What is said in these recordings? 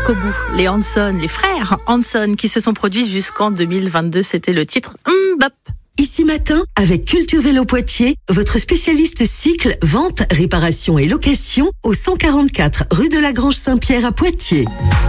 jusqu'au bout. Les Hanson, les frères Hanson qui se sont produits jusqu'en 2022. C'était le titre Bop. Ici Matin, avec Culture Vélo Poitiers, votre spécialiste cycle, vente, réparation et location au 144 rue de la Grange Saint-Pierre à Poitiers.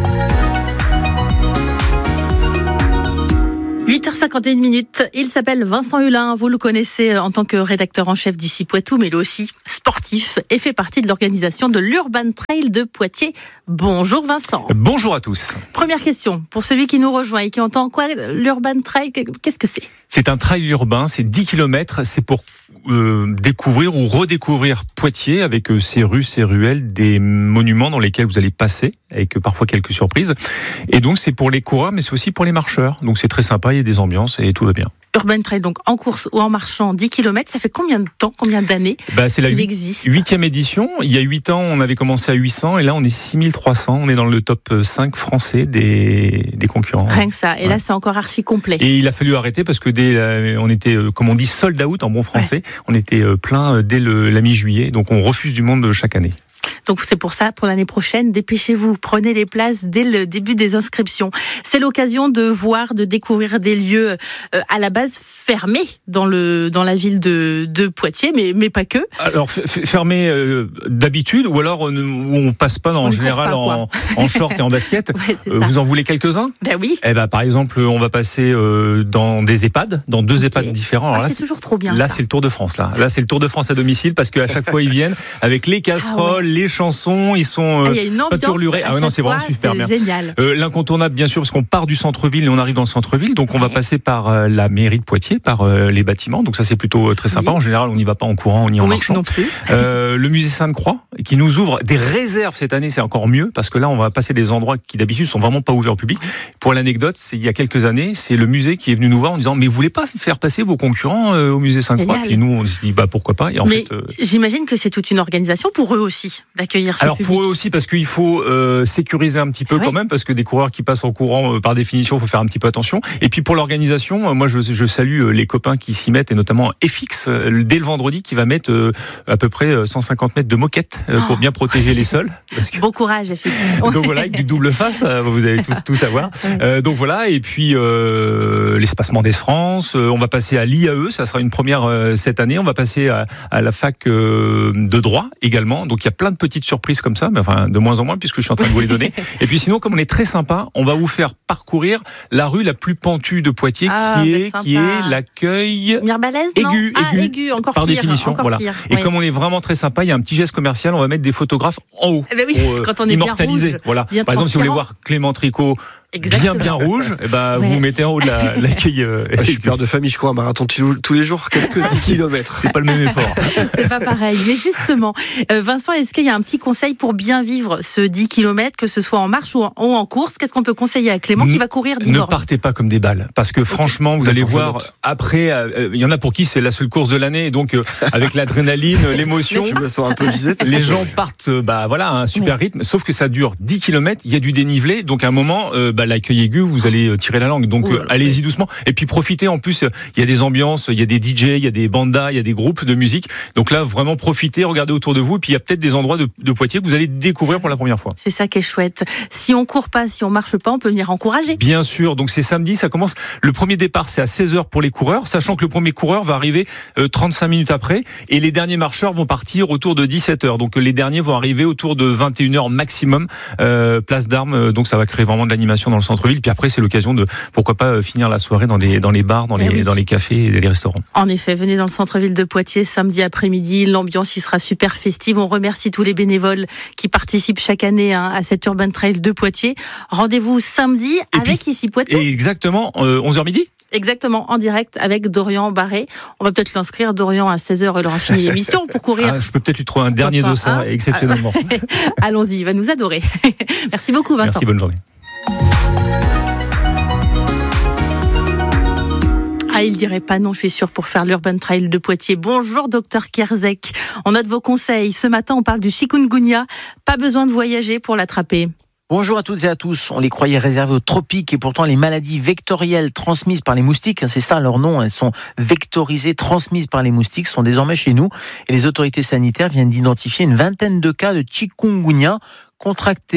8h51. Il s'appelle Vincent Hulin. Vous le connaissez en tant que rédacteur en chef d'Ici Poitou, mais il est aussi sportif et fait partie de l'organisation de l'Urban Trail de Poitiers. Bonjour Vincent. Bonjour à tous. Première question, pour celui qui nous rejoint et qui entend quoi, l'Urban Trail, qu'est-ce que c'est ? C'est un trail urbain, c'est 10 km, c'est pour découvrir ou redécouvrir Poitiers avec ses rues, ses ruelles, des monuments dans lesquels vous allez passer, avec parfois quelques surprises. Et donc c'est pour les coureurs, mais c'est aussi pour les marcheurs. Donc c'est très sympa, il y a des ambiances et tout va bien. Urban Trail, donc en course ou en marchant 10 km, ça fait combien de temps, combien d'années c'est la existe 8e édition. Il y a 8 ans, on avait commencé à 800 et là on est 6300. On est dans le top 5 français des concurrents. Rien que ça. Et là c'est encore archi complet. Et il a fallu arrêter parce que on était, comme on dit, sold out en bon français. Ouais. On était plein dès la mi-juillet. Donc on refuse du monde chaque année. Donc c'est pour ça, pour l'année prochaine, dépêchez-vous, prenez les places dès le début des inscriptions. C'est l'occasion de voir, de découvrir des lieux à la base fermés dans la ville de Poitiers, mais pas que. Alors fermés d'habitude, ou alors où on passe pas en général en short et en basket. Ouais, vous en voulez quelques-uns ? Ben oui. Par exemple, on va passer dans des EHPAD, dans 2 EHPAD différents. Alors là, c'est toujours trop bien. Là, ça. c'est le Tour de France. Là, c'est le Tour de France à domicile parce qu'à chaque fois ils viennent avec les casseroles, les chansons, ils sont il y a une ambiance turlurés. non, c'est vraiment super bien. Génial. L'incontournable, bien sûr, parce qu'on part du centre-ville et on arrive dans le centre-ville, donc on va passer par la mairie de Poitiers, par les bâtiments. Donc ça, c'est plutôt très sympa. En général, on n'y va pas en courant, ni en marchant. Non plus. Le musée Sainte-Croix, qui nous ouvre des réserves cette année, c'est encore mieux parce que là, on va passer des endroits qui d'habitude sont vraiment pas ouverts au public. Pour l'anecdote, c'est il y a quelques années, c'est le musée qui est venu nous voir en disant mais vous voulez pas faire passer vos concurrents au musée Sainte-Croix ? Puis nous, on se dit pourquoi pas. Et en fait, j'imagine que c'est toute une organisation pour eux aussi d'accueillir ce public. Pour eux aussi, parce qu'il faut sécuriser un petit peu quand même, parce que des coureurs qui passent en courant, par définition, il faut faire un petit peu attention. Et puis pour l'organisation, moi je salue les copains qui s'y mettent, et notamment FX, dès le vendredi, qui va mettre à peu près 150 mètres de moquette pour bien protéger les sols. Bon courage FX. Donc voilà, avec du double face, vous allez tout savoir. Donc voilà, et puis l'espacement des France, on va passer à l'IAE, ça sera une première cette année, on va passer à la fac de droit également. Donc il y a plein de petites surprises comme ça, mais enfin de moins en moins puisque je suis en train de vous les donner. Et puis sinon, comme on est très sympa, on va vous faire parcourir la rue la plus pentue de Poitiers, qui est l'accueil Mirbalaise, aigu, encore par pire, définition. Encore voilà. pire, et comme on est vraiment très sympa, il y a un petit geste commercial, on va mettre des photographes en haut pour quand on est immortaliser. Bien rouge, voilà. Bien par exemple, si vous voulez voir Clément Tricot bien rouge, vous vous mettez en haut de l'accueil. Je suis père de famille, je crois, un marathon tous les jours, quelques 10 km. C'est pas le même effort. C'est pas pareil. Mais justement, Vincent, est-ce qu'il y a un petit conseil pour bien vivre ce 10 km, que ce soit en marche ou en course ? Qu'est-ce qu'on peut conseiller à Clément qui va courir 10 bornes ? Ne partez pas comme des balles, parce que franchement, vous allez voir, après, il y en a pour qui c'est la seule course de l'année, et donc avec l'adrénaline, l'émotion, je me sens un peu visé. Les gens partent à un super rythme, sauf que ça dure 10 km, il y a du dénivelé, donc à un moment, l'accueil aigu, vous allez tirer la langue. Donc allez-y doucement. Et puis profitez. En plus, il y a des ambiances, il y a des DJ, il y a des bandas, il y a des groupes de musique. Donc là, vraiment profitez, regardez autour de vous. Et puis il y a peut-être des endroits de Poitiers que vous allez découvrir pour la première fois. C'est ça qui est chouette. Si on court pas, si on marche pas, on peut venir encourager. Bien sûr. Donc c'est samedi, ça commence. Le premier départ, c'est à 16h pour les coureurs, sachant que le premier coureur va arriver 35 minutes après. Et les derniers marcheurs vont partir autour de 17h. Donc les derniers vont arriver autour de 21h maximum, place d'Armes. Donc ça va créer vraiment de l'animation dans le centre-ville. Puis après, c'est l'occasion de, pourquoi pas, finir la soirée dans les bars, dans les cafés et les restaurants. En effet, venez dans le centre-ville de Poitiers samedi après-midi. L'ambiance y sera super festive. On remercie tous les bénévoles qui participent chaque année à cet Urban Trail de Poitiers. Rendez-vous samedi avec Ici Poitou. Exactement, 11h midi. Exactement, en direct avec Dorian Barré. On va peut-être l'inscrire, Dorian, à 16h, il aura fini l'émission pour courir. Je peux peut-être lui trouver un dernier de ça, exceptionnellement. Allons-y, il va nous adorer. Merci beaucoup, Vincent. Merci, bonne journée. Il dirait pas non, je suis sûre, pour faire l'Urban Trail de Poitiers. Bonjour, docteur Kerzek. On note vos conseils. Ce matin, on parle du chikungunya. Pas besoin de voyager pour l'attraper. Bonjour à toutes et à tous. On les croyait réservés aux tropiques et pourtant les maladies vectorielles transmises par les moustiques, c'est ça leur nom, elles sont vectorisées, transmises par les moustiques, sont désormais chez nous. Et les autorités sanitaires viennent d'identifier une vingtaine de cas de chikungunya contractés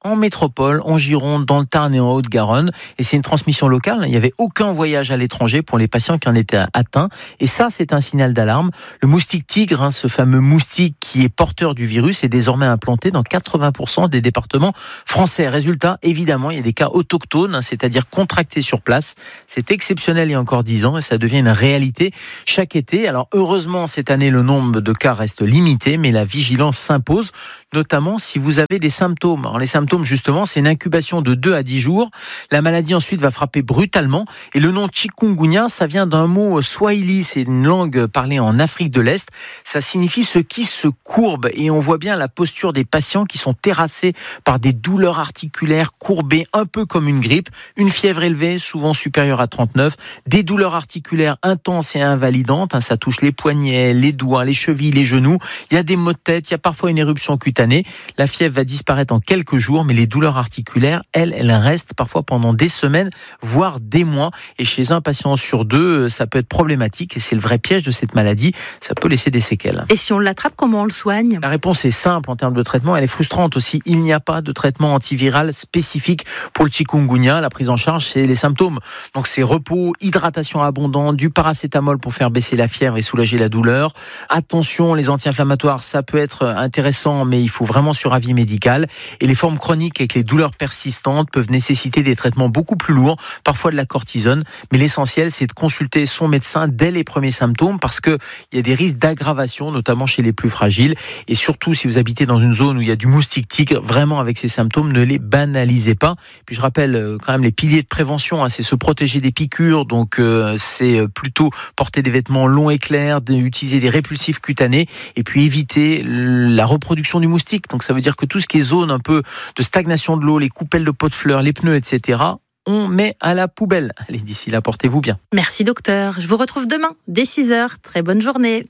en métropole, en Gironde, dans le Tarn et en Haute-Garonne. Et c'est une transmission locale. Il n'y avait aucun voyage à l'étranger pour les patients qui en étaient atteints. Et ça, c'est un signal d'alarme. Le moustique tigre, ce fameux moustique qui est porteur du virus, est désormais implanté dans 80% des départements français. Résultat, évidemment, il y a des cas autochtones, c'est-à-dire contractés sur place. C'est exceptionnel il y a encore 10 ans et ça devient une réalité chaque été. Alors heureusement, cette année, le nombre de cas reste limité, mais la vigilance s'impose, notamment si vous avez des symptômes. Alors les symptômes, justement, c'est une incubation de 2 à 10 jours. La maladie ensuite va frapper brutalement. Et le nom chikungunya, ça vient d'un mot swahili, c'est une langue parlée en Afrique de l'Est. Ça signifie ce qui se courbe. Et on voit bien la posture des patients qui sont terrassés par des douleurs articulaires courbées, un peu comme une grippe, une fièvre élevée, souvent supérieure à 39, des douleurs articulaires intenses et invalidantes. Ça touche les poignets, les doigts, les chevilles, les genoux. Il y a des maux de tête, il y a parfois une éruption cutanée. La fièvre va disparaître en quelques jours, mais les douleurs articulaires, elles restent parfois pendant des semaines, voire des mois. Et chez un patient sur 2, ça peut être problématique. Et c'est le vrai piège de cette maladie. Ça peut laisser des séquelles. Et si on l'attrape, comment on le soigne ? La réponse est simple en termes de traitement. Elle est frustrante aussi. Il n'y a pas de traitement antiviral spécifique pour le chikungunya. La prise en charge, c'est les symptômes. Donc c'est repos, hydratation abondante, du paracétamol pour faire baisser la fièvre et soulager la douleur. Attention, les anti-inflammatoires, ça peut être intéressant, mais il faut vraiment sur avis médical. Et les formes chroniques avec les douleurs persistantes peuvent nécessiter des traitements beaucoup plus lourds, parfois de la cortisone. Mais l'essentiel, c'est de consulter son médecin dès les premiers symptômes parce qu'il y a des risques d'aggravation, notamment chez les plus fragiles. Et surtout, si vous habitez dans une zone où il y a du moustique tigre, vraiment avec ces symptômes, ne les banalisez pas. Puis je rappelle quand même les piliers de prévention, c'est se protéger des piqûres, donc c'est plutôt porter des vêtements longs et clairs, utiliser des répulsifs cutanés et puis éviter la reproduction du moustique. Donc ça veut dire que tout ce qui est zone un peu de stagnation de l'eau, les coupelles de pots de fleurs, les pneus, etc., on met à la poubelle. Allez, d'ici là, portez-vous bien. Merci docteur. Je vous retrouve demain dès 6h. Très bonne journée.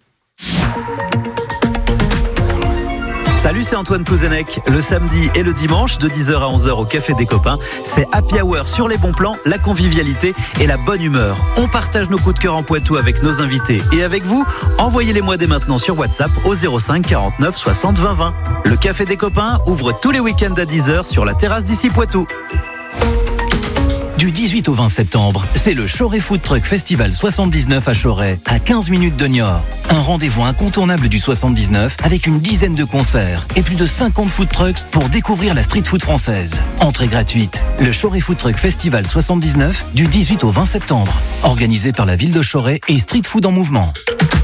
Salut, c'est Antoine Pouzenec. Le samedi et le dimanche, de 10h à 11h au Café des Copains, c'est Happy Hour sur les bons plans, la convivialité et la bonne humeur. On partage nos coups de cœur en Poitou avec nos invités et avec vous. Envoyez-les-moi dès maintenant sur WhatsApp au 05 49 60 20 20. Le Café des Copains ouvre tous les week-ends à 10h sur la terrasse d'ici Poitou. Du 18 au 20 septembre, c'est le Choret Food Truck Festival 79 à Choret, à 15 minutes de Niort. Un rendez-vous incontournable du 79 avec une dizaine de concerts et plus de 50 food trucks pour découvrir la street food française. Entrée gratuite. Le Choret Food Truck Festival 79 du 18 au 20 septembre. Organisé par la ville de Choret et Street Food en Mouvement.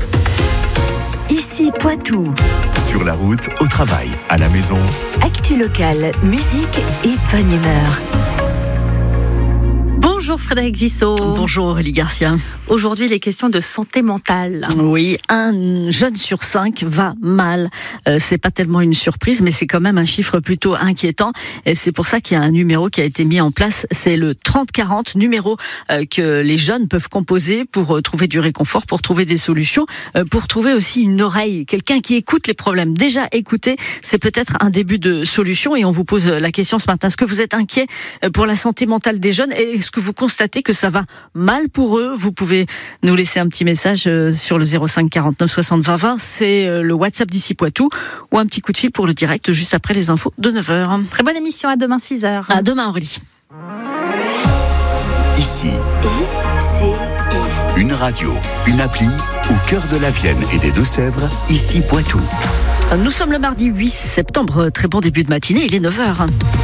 Ici Poitou. Sur la route, au travail, à la maison. Actu locale, musique et bonne humeur. Bonjour Frédéric Gissot. Bonjour Aurélie Garcia. Aujourd'hui, les questions de santé mentale. Oui, un jeune sur 5 va mal. C'est pas tellement une surprise, mais c'est quand même un chiffre plutôt inquiétant. Et c'est pour ça qu'il y a un numéro qui a été mis en place. C'est le 30-40, numéro que les jeunes peuvent composer pour trouver du réconfort, pour trouver des solutions, pour trouver aussi une oreille, quelqu'un qui écoute les problèmes. Déjà écouter, c'est peut-être un début de solution. Et on vous pose la question ce matin. Est-ce que vous êtes inquiet pour la santé mentale des jeunes? Et est-ce que vous constatez que ça va mal pour eux? Vous pouvez nous laisser un petit message sur le 05 49 60 20 20. C'est le WhatsApp d'ici Poitou, ou un petit coup de fil pour le direct juste après les infos de 9h. Très bonne émission, à demain 6h. À demain Aurélie. Ici, une radio, une appli au cœur de la Vienne et des Deux-Sèvres, ici Poitou. Nous sommes le mardi 8 septembre, très bon début de matinée, il est 9h.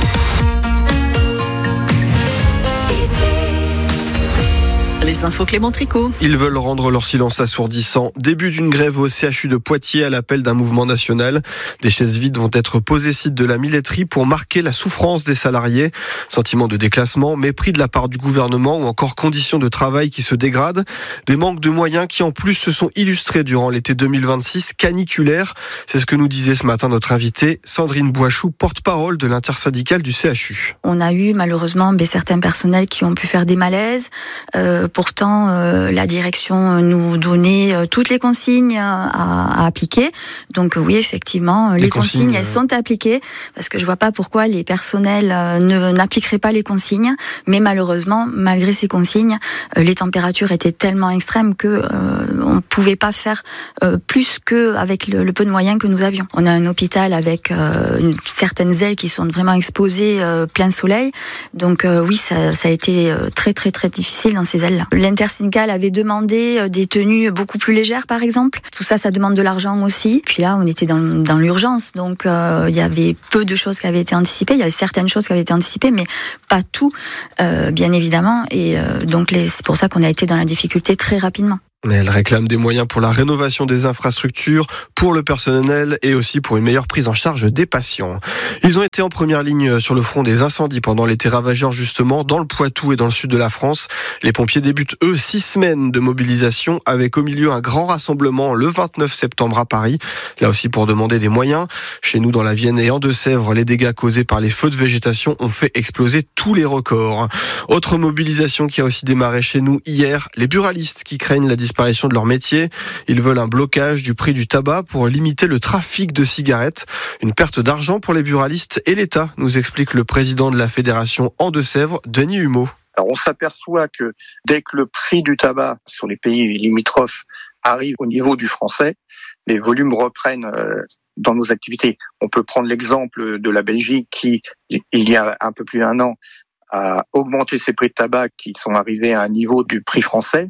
Les infos Clément Tricot. Ils veulent rendre leur silence assourdissant. Début d'une grève au CHU de Poitiers à l'appel d'un mouvement national. Des chaises vides vont être posées site de la Milletterie pour marquer la souffrance des salariés. Sentiment de déclassement, mépris de la part du gouvernement ou encore conditions de travail qui se dégradent. Des manques de moyens qui en plus se sont illustrés durant l'été 2026 caniculaire. C'est ce que nous disait ce matin notre invitée Sandrine Boichou, porte-parole de l'intersyndicale du CHU. On a eu malheureusement certains personnels qui ont pu faire des malaises, pourtant, la direction nous donnait toutes les consignes à appliquer. Donc oui, effectivement, les consignes, elles sont appliquées, parce que je vois pas pourquoi les personnels n'appliqueraient pas les consignes. Mais malheureusement, malgré ces consignes, les températures étaient tellement extrêmes que on pouvait pas faire plus que avec le peu de moyens que nous avions. On a un hôpital avec certaines ailes qui sont vraiment exposées plein soleil. Donc oui, ça a été très très très difficile dans ces ailes-là. L'intersyndicale avait demandé des tenues beaucoup plus légères, par exemple. Tout ça, ça demande de l'argent aussi. Puis là, on était dans l'urgence, donc il y avait peu de choses qui avaient été anticipées. Il y avait certaines choses qui avaient été anticipées, mais pas tout, bien évidemment. Et donc c'est pour ça qu'on a été dans la difficulté très rapidement. Elle réclame des moyens pour la rénovation des infrastructures, pour le personnel et aussi pour une meilleure prise en charge des patients. Ils ont été en première ligne sur le front des incendies pendant l'été ravageur, justement, dans le Poitou et dans le sud de la France. Les pompiers débutent, eux, 6 semaines de mobilisation avec au milieu un grand rassemblement le 29 septembre à Paris. Là aussi pour demander des moyens. Chez nous, dans la Vienne et en Deux-Sèvres, les dégâts causés par les feux de végétation ont fait exploser tous les records. Autre mobilisation qui a aussi démarré chez nous hier, les buralistes qui craignent la disparition de leur métier. Ils veulent un blocage du prix du tabac pour limiter le trafic de cigarettes. Une perte d'argent pour les buralistes et l'État, nous explique le président de la fédération en Deux-Sèvres, Denis Humeau. Alors on s'aperçoit que dès que le prix du tabac sur les pays limitrophes arrive au niveau du français, les volumes reprennent dans nos activités. On peut prendre l'exemple de la Belgique qui, il y a un peu plus d'1 an, a augmenté ses prix de tabac qui sont arrivés à un niveau du prix français.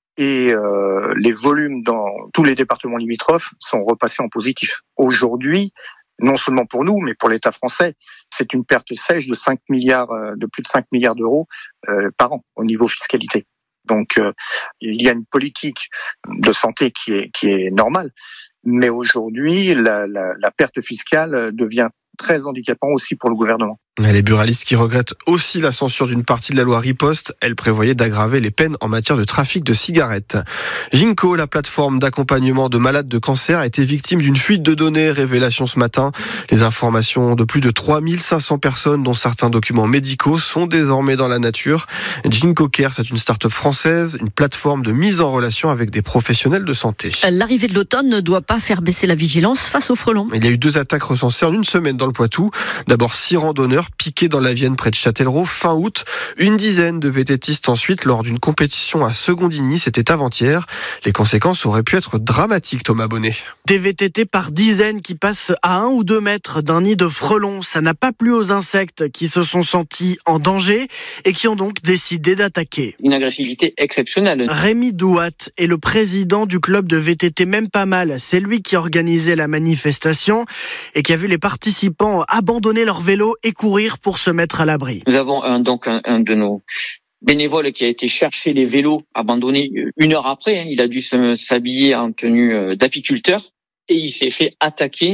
Et les volumes dans tous les départements limitrophes sont repassés en positif. Aujourd'hui, non seulement pour nous, mais pour l'État français, c'est une perte sèche de plus de 5 milliards d'euros par an au niveau fiscalité. Donc, il y a une politique de santé qui est normale, mais aujourd'hui, la perte fiscale devient très handicapant aussi pour le gouvernement. Les buralistes qui regrettent aussi la censure d'une partie de la loi Riposte. Elle prévoyait d'aggraver les peines en matière de trafic de cigarettes. Ginkgo, la plateforme d'accompagnement de malades de cancer, a été victime d'une fuite de données. Révélation ce matin. Les informations de plus de 3500 personnes, dont certains documents médicaux, sont désormais dans la nature. Ginkgo Care, c'est une start-up française, une plateforme de mise en relation avec des professionnels de santé. L'arrivée de l'automne ne doit pas faire baisser la vigilance face aux frelons. Il y a eu 2 attaques recensées en une semaine dans le Poitou. D'abord 6 randonneurs piqués dans la Vienne près de Châtellerault fin août. Une dizaine de VTTistes ensuite lors d'une compétition à Secondigny, c'était avant-hier. Les conséquences auraient pu être dramatiques, Thomas Bonnet. Des VTT par dizaines qui passent à 1 ou 2 mètres d'un nid de frelons. Ça n'a pas plu aux insectes qui se sont sentis en danger et qui ont donc décidé d'attaquer. Une agressivité exceptionnelle. Rémi Douat est le président du club de VTT Même Pas Mal. C'est lui qui organisait la manifestation et qui a vu les participants abandonner leur vélo et courir pour se mettre à l'abri. Nous avons un de nos bénévoles qui a été chercher les vélos abandonnés 1 heure après. Il a dû s'habiller en tenue d'apiculteur et il s'est fait attaquer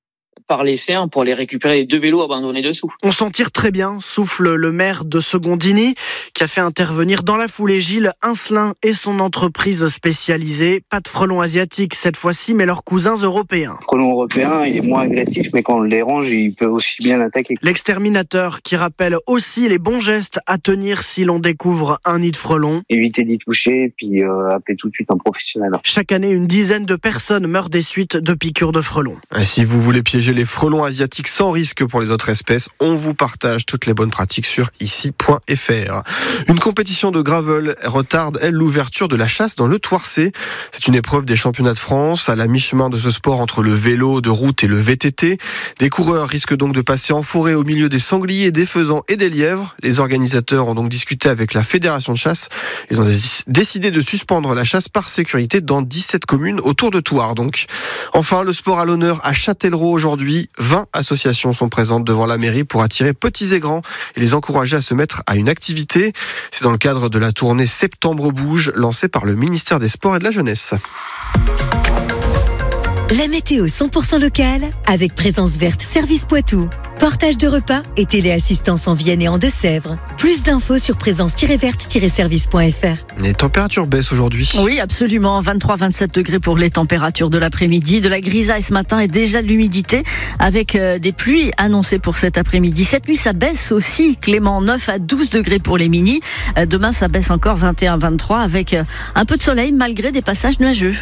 par les cerfs pour les récupérer, les 2 vélos abandonnés dessous. On s'en tire très bien, souffle le maire de Secondigny, qui a fait intervenir dans la foulée Gilles Incelin et son entreprise spécialisée. Pas de frelons asiatiques cette fois-ci, mais leurs cousins européens. Le frelon européen, il est moins agressif, mais quand on le dérange, il peut aussi bien attaquer. L'exterminateur qui rappelle aussi les bons gestes à tenir si l'on découvre un nid de frelons. Éviter d'y toucher, puis appeler tout de suite un professionnel. Chaque année, une dizaine de personnes meurent des suites de piqûres de frelons. Et si vous voulez piéger les frelons asiatiques sans risque pour les autres espèces, on vous partage toutes les bonnes pratiques sur ici.fr. Une compétition de gravel retarde, elle, l'ouverture de la chasse dans le Thouarcé. C'est une épreuve des championnats de France à la mi-chemin de ce sport entre le vélo de route et le VTT. Des coureurs risquent donc de passer en forêt au milieu des sangliers, des faisans et des lièvres. Les organisateurs ont donc discuté avec la fédération de chasse. Ils ont décidé de suspendre la chasse par sécurité dans 17 communes autour de Thouars. Donc, enfin, le sport à l'honneur à Châtellerault aujourd'hui. 20 associations sont présentes devant la mairie pour attirer petits et grands et les encourager à se mettre à une activité. C'est dans le cadre de la tournée Septembre Bouge lancée par le ministère des Sports et de la Jeunesse. La météo 100% locale avec Présence Verte Service Poitou. Portage de repas et téléassistance en Vienne et en Deux-Sèvres. Plus d'infos sur présence-verte-service.fr. Les températures baissent aujourd'hui. Oui, absolument. 23-27 degrés pour les températures de l'après-midi. De la grisaille ce matin et déjà de l'humidité avec des pluies annoncées pour cet après-midi. Cette nuit, ça baisse aussi, Clément. 9 à 12 degrés pour les minis. Demain, ça baisse encore 21-23 avec un peu de soleil malgré des passages nuageux.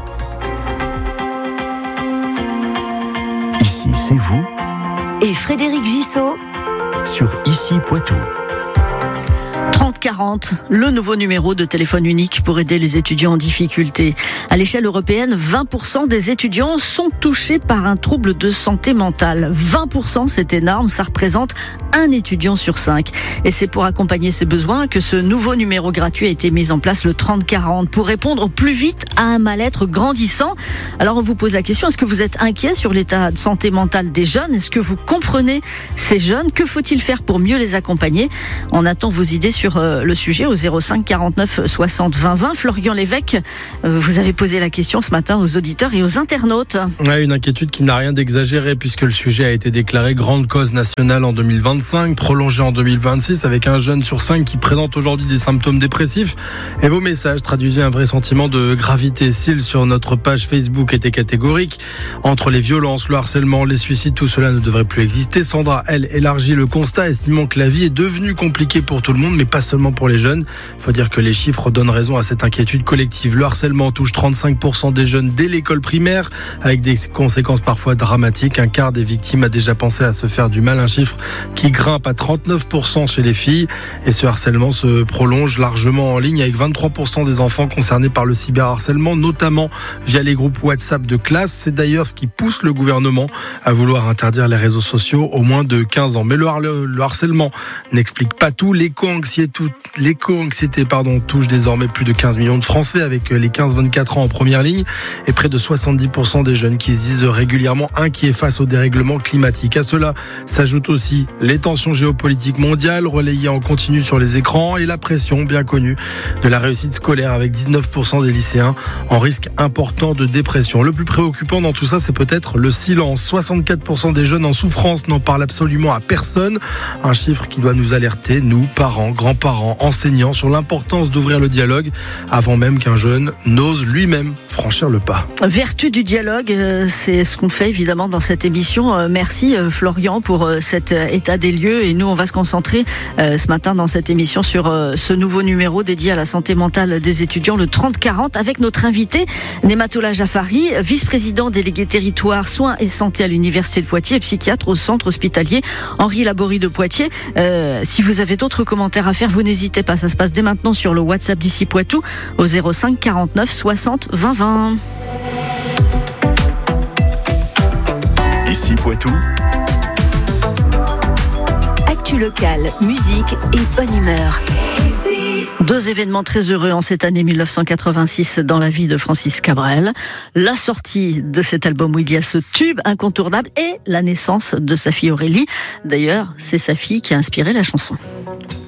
Ici, c'est vous. Et Frédéric Gissot Sur Ici Poitou. 3040, le nouveau numéro de téléphone unique pour aider les étudiants en difficulté. À l'échelle européenne, 20% des étudiants sont touchés par un trouble de santé mentale. 20%, c'est énorme, ça représente un étudiant sur 5. Et c'est pour accompagner ces besoins que ce nouveau numéro gratuit a été mis en place, le 3040, pour répondre plus vite à un mal-être grandissant. Alors on vous pose la question, est-ce que vous êtes inquiet sur l'état de santé mentale des jeunes ? Est-ce que vous comprenez ces jeunes ? Que faut-il faire pour mieux les accompagner ? On attend vos idées sur le sujet au 05 49 60 20 20. Florian Lévesque, vous avez posé la question ce matin aux auditeurs et aux internautes. Ouais, une inquiétude qui n'a rien d'exagéré puisque le sujet a été déclaré grande cause nationale en 2025, prolongé en 2026 avec un jeune sur 5 qui présente aujourd'hui des symptômes dépressifs. Et vos messages traduisaient un vrai sentiment de gravité. S'il sur notre page Facebook était catégorique, entre les violences, le harcèlement, les suicides, tout cela ne devrait plus exister. Sandra, elle, élargit le constat, estimant que la vie est devenue compliquée pour tout le monde, mais pas seulement pour les jeunes. Il faut dire que les chiffres donnent raison à cette inquiétude collective. Le harcèlement touche 35% des jeunes dès l'école primaire, avec des conséquences parfois dramatiques. Un quart des victimes a déjà pensé à se faire du mal, un chiffre qui grimpe à 39% chez les filles. Et ce harcèlement se prolonge largement en ligne, avec 23% des enfants concernés par le cyberharcèlement, notamment via les groupes WhatsApp de classe. C'est d'ailleurs ce qui pousse le gouvernement à vouloir interdire les réseaux sociaux aux moins de 15 ans. Mais le harcèlement n'explique pas tout. L'éco-anxiété touche désormais plus de 15 millions de Français, avec les 15-24 ans en première ligne, et près de 70% des jeunes qui se disent régulièrement inquiets face au dérèglement climatique. À cela s'ajoutent aussi les tensions géopolitiques mondiales relayées en continu sur les écrans et la pression bien connue de la réussite scolaire, avec 19% des lycéens en risque important de dépression. Le plus préoccupant dans tout ça, c'est peut-être le silence. 64% des jeunes en souffrance n'en parlent absolument à personne. Un chiffre qui doit nous alerter, nous, parents, grands-parents, enseignants, sur l'importance d'ouvrir le dialogue avant même qu'un jeune n'ose lui-même franchir le pas. Vertu du dialogue, c'est ce qu'on fait évidemment dans cette émission. Merci Florian pour cet état des lieux, et nous on va se concentrer ce matin dans cette émission sur ce nouveau numéro dédié à la santé mentale des étudiants, le 3040, avec notre invité Nematola Jaffari, vice-président délégué territoire soins et santé à l'université de Poitiers et psychiatre au centre hospitalier Henri Laborie de Poitiers. Si vous avez d'autres commentaires à faire, vous n'hésitez pas, ça se passe dès maintenant sur le WhatsApp d'Ici Poitou au 05 49 60 20 20. Ici Poitou. Actu locale, musique et bonne humeur. Deux événements très heureux en cette année 1986 dans la vie de Francis Cabrel. La sortie de cet album où il y a ce tube incontournable et la naissance de sa fille Aurélie. D'ailleurs, c'est sa fille qui a inspiré la chanson.